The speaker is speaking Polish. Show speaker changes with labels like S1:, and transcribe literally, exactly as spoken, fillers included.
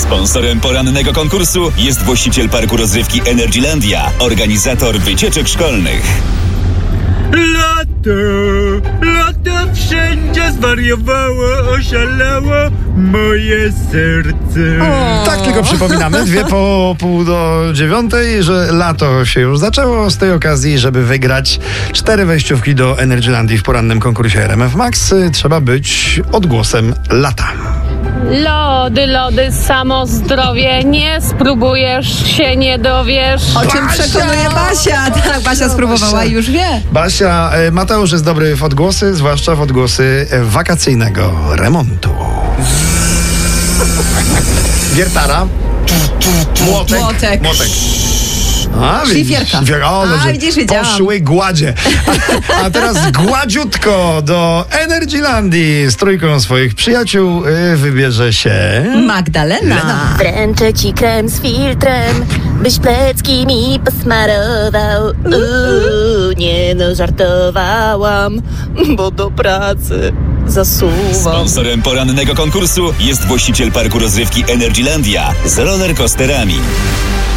S1: Sponsorem porannego konkursu jest właściciel parku rozrywki Energylandia, organizator wycieczek szkolnych.
S2: Lato, lato wszędzie zwariowało, oszalało moje serce.
S3: O. Tak tylko przypominamy, dwie po pół do dziewiątej, że lato się już zaczęło. Z tej okazji, żeby wygrać cztery wejściówki do Energylandii w porannym konkursie R M F Max, trzeba być odgłosem lata.
S4: Lody, lody, samo zdrowie, nie spróbujesz, się nie dowiesz.
S5: O czym
S3: Basia!
S5: przekonuje Basia? Tak, Basia spróbowała i już wie.
S3: Basia, e, Mateusz jest dobry w odgłosy, zwłaszcza w odgłosy e, wakacyjnego remontu. Wiertara. Młotek.
S5: Młotek.
S3: Młotek. A,
S5: Szlifierka.
S3: Widzisz, o,
S5: A,
S3: dobrze.
S5: widzisz, wiedziałam.
S3: Poszły gładzie. A, a teraz gładziutko do Energylandii z trójką swoich przyjaciół y, wybierze się
S5: Magdalena.
S6: Wręczę ci krem z filtrem, byś plecki mi posmarował. Uuu, nie no, żartowałam, bo do pracy zasuwam.
S1: Sponsorem porannego konkursu jest właściciel parku rozrywki Energylandia z rollercoasterami.